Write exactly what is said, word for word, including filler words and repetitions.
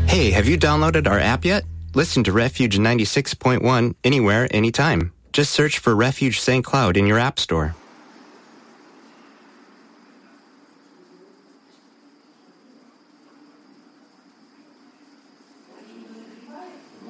Hey, have you downloaded our app yet? Listen to Refuge ninety-six point one anywhere, anytime. Just search for Refuge Saint Cloud in your app store.